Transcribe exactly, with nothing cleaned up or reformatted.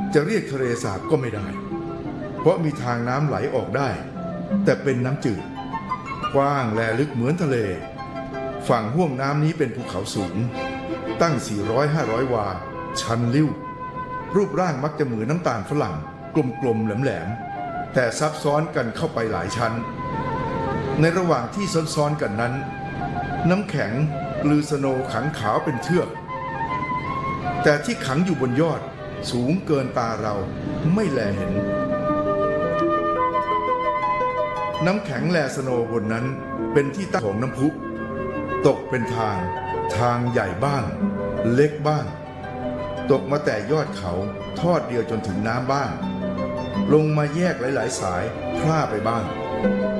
จะเรียกทะเลสาบก็ไม่ได้เพราะมีทางน้ำไหลออกได้แต่เป็นน้ำจืดกว้างและลึกเหมือนทะเลฝั่งห้วงน้ำนี้เป็นภูเขาสูงตั้ง สี่ร้อย ห้าร้อย วาชันลิ้วรูปร่างมักจะเหมือนน้ำตาลฝรั่งกลมๆแหลมๆแต่ซับซ้อนกันเข้าไปหลายชั้นในระหว่างที่ซ้อนๆกันนั้นน้ำแข็งปลือสโนว์ขังขาวเป็นเทือกแต่ที่ขังอยู่บนยอดสูงเกินตาเราไม่แลเห็นน้ำแข็งแลสโนว์บนนั้นเป็นที่ตั้งของน้ำพุตกเป็นทางทางใหญ่บ้างเล็กบ้างตกมาแต่ยอดเขาทอดเดียวจนถึงน้ำบ้างลงมาแยกหลายๆสายพร่าไปบ้าง